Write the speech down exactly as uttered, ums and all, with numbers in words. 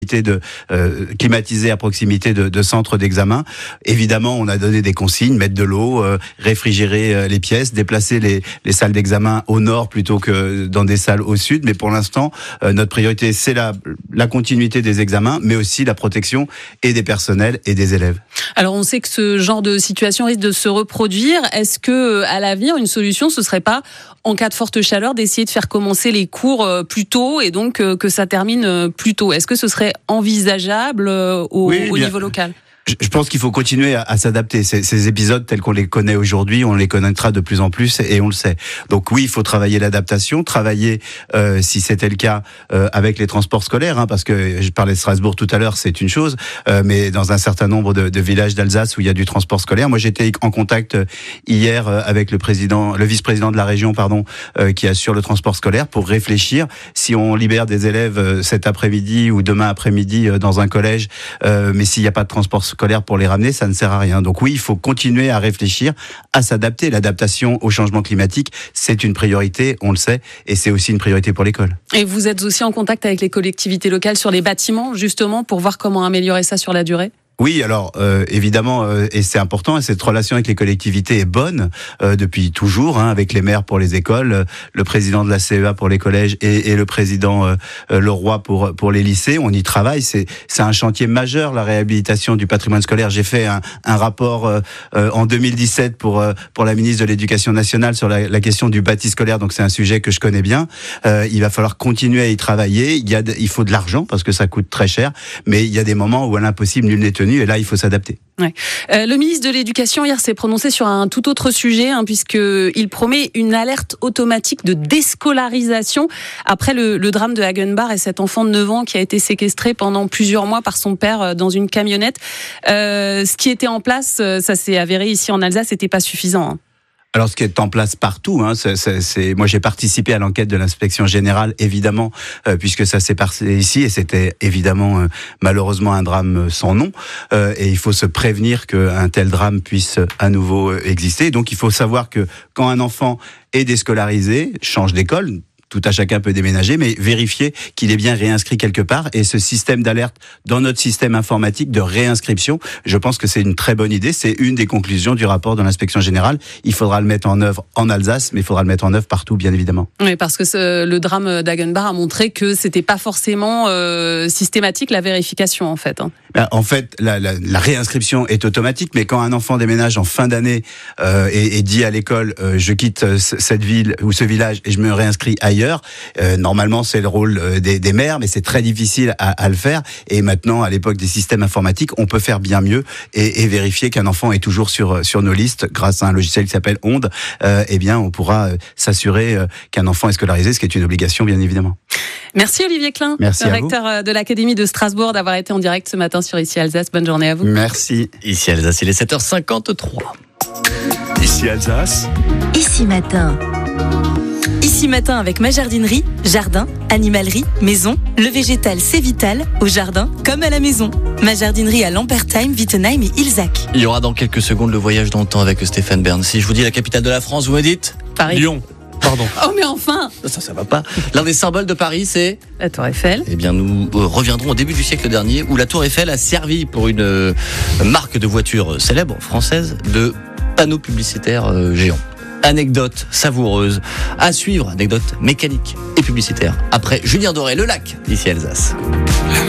proximité de euh, climatisés à proximité de, de centres d'examen. Évidemment, on a donné des consignes, mettre de l'eau, euh, réfrigérer euh, les pièces, déplacer les, les salles d'examen au nord plutôt que dans des salles au sud. Mais pour l'instant, euh, notre priorité, c'est la, la continuité des examens, mais aussi la protection et des personnels et des élèves. Alors, on sait que ce genre de situation risque de se reproduire. Est-ce que, à l'avenir, une solution, ce serait pas, en cas de forte chaleur, d'essayer de faire commencer les cours plus tôt et donc que ça termine plus tôt? Est-ce que ce serait envisageable au, oui, au niveau local? Je pense qu'il faut continuer à, à s'adapter. Ces, ces épisodes tels qu'on les connaît aujourd'hui, on les connaîtra de plus en plus et on le sait. Donc oui, il faut travailler l'adaptation, travailler, euh, si c'était le cas, euh, avec les transports scolaires, hein, parce que je parlais de Strasbourg tout à l'heure, c'est une chose, euh, mais dans un certain nombre de, de villages d'Alsace où il y a du transport scolaire. Moi, j'étais en contact hier avec le président, le vice-président de la région, pardon, euh, qui assure le transport scolaire pour réfléchir si on libère des élèves cet après-midi ou demain après-midi dans un collège, euh, mais s'il n'y a pas de transport scolaire pour les ramener, ça ne sert à rien. Donc oui, il faut continuer à réfléchir, à s'adapter. L'adaptation au changement climatique, c'est une priorité, on le sait, et c'est aussi une priorité pour l'école. Et vous êtes aussi en contact avec les collectivités locales sur les bâtiments, justement, pour voir comment améliorer ça sur la durée ? Oui, alors euh, évidemment, euh, et c'est important, et cette relation avec les collectivités est bonne euh, depuis toujours, hein, avec les maires pour les écoles, euh, le président de la C E A pour les collèges et, et le président euh, Leroy pour pour les lycées. On y travaille, c'est c'est un chantier majeur, la réhabilitation du patrimoine scolaire. J'ai fait un, un rapport euh, euh, en deux mille dix-sept pour euh, pour la ministre de l'Éducation nationale sur la, la question du bâti scolaire. Donc c'est un sujet que je connais bien. Euh, il va falloir continuer à y travailler. Il y a, de, il faut de l'argent parce que ça coûte très cher, mais il y a des moments où à l'impossible nul n'est tenu. Et là, il faut s'adapter. Ouais. Euh, le ministre de l'Éducation hier s'est prononcé sur un tout autre sujet, hein, puisqu'il promet une alerte automatique de déscolarisation après le, le drame de Hagenbach et cet enfant de neuf ans qui a été séquestré pendant plusieurs mois par son père dans une camionnette. Euh, ce qui était en place, ça s'est avéré ici en Alsace, c'était pas suffisant. Hein. Alors, ce qui est en place partout, hein, c'est, c'est, c'est, moi j'ai participé à l'enquête de l'inspection générale, évidemment, euh, puisque ça s'est passé ici, et c'était évidemment, euh, malheureusement, un drame sans nom. Euh, et il faut se prévenir qu'un tel drame puisse à nouveau exister. Donc, il faut savoir que quand un enfant est déscolarisé, change d'école, tout à chacun peut déménager, mais vérifier qu'il est bien réinscrit quelque part. Et ce système d'alerte dans notre système informatique de réinscription, je pense que c'est une très bonne idée. C'est une des conclusions du rapport de l'inspection générale. Il faudra le mettre en œuvre en Alsace, mais il faudra le mettre en œuvre partout, bien évidemment. Oui, parce que ce, le drame d'Hagenbach a montré que c'était pas forcément euh, systématique la vérification, en fait. Hein. Ben, en fait, la, la, la réinscription est automatique, mais quand un enfant déménage en fin d'année euh, et, et dit à l'école euh, je quitte euh, cette ville ou ce village et je me réinscris ailleurs, Euh, normalement, c'est le rôle euh, des, des maires, mais c'est très difficile à, à le faire. Et maintenant, à l'époque des systèmes informatiques, on peut faire bien mieux et, et vérifier qu'un enfant est toujours sur sur nos listes grâce à un logiciel qui s'appelle Onde. Euh, eh bien, on pourra euh, s'assurer euh, qu'un enfant est scolarisé, ce qui est une obligation, bien évidemment. Merci Olivier Klein, Merci le recteur de l'Académie de Strasbourg, d'avoir été en direct ce matin sur Ici Alsace. Bonne journée à vous. Merci. Ici Alsace, il est sept heures cinquante-trois. Ici Alsace. Ici Matin. Ici Matin avec ma jardinerie, jardin, animalerie, maison. Le végétal, c'est vital, au jardin comme à la maison. Ma jardinerie à Lampertheim, Wittenheim et Ilzac. Il y aura dans quelques secondes le voyage dans le temps avec Stéphane Bern. Si je vous dis la capitale de la France, vous me dites Paris. Lyon. Pardon. Oh mais enfin. Ça, ça va pas. L'un des symboles de Paris, c'est la Tour Eiffel. Eh bien, nous euh, reviendrons au début du siècle dernier où la Tour Eiffel a servi pour une euh, marque de voiture célèbre française de panneaux publicitaires euh, géants. Anecdote savoureuse à suivre, anecdote mécanique et publicitaire. Après Julien Doré, le lac, ici Alsace.